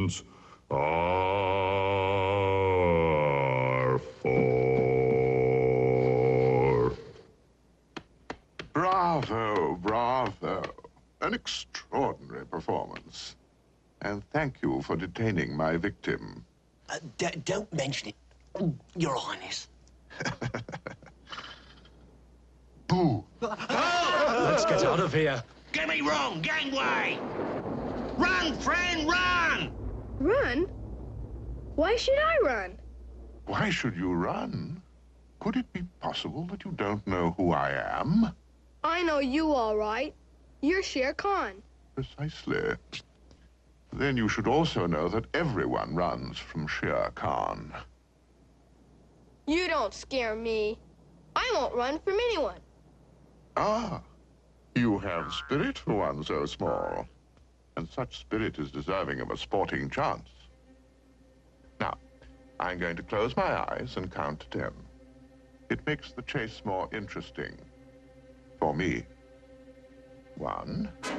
performance are for. Bravo, bravo. An extraordinary performance. And thank you for detaining my victim. Don't mention it, Your Highness. Boo! Let's get out of here. Get me wrong, gangway! Run, friend, run! Run? Why should I run? Why should you run? Could it be possible that you don't know who I am? I know you all right. You're Shere Khan. Precisely. Then you should also know that everyone runs from Shere Khan. You don't scare me. I won't run from anyone. Ah, you have spirit for one so small. And such spirit is deserving of a sporting chance. Now, I'm going to close my eyes and count to 10. It makes the chase more interesting. For me. 1...